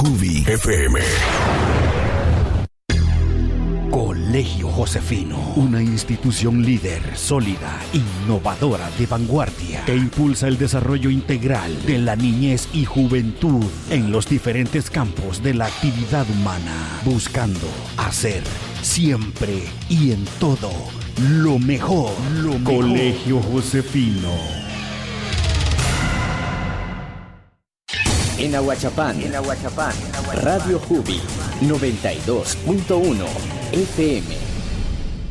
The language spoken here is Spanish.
Jubi FM. Colegio Josefino, una institución líder, sólida, innovadora, de vanguardia, que impulsa el desarrollo integral de la niñez y juventud en los diferentes campos de la actividad humana, buscando hacer siempre y en todo lo mejor. Colegio Josefino. En Ahuachapán, Radio Jubi, 92.1 FM.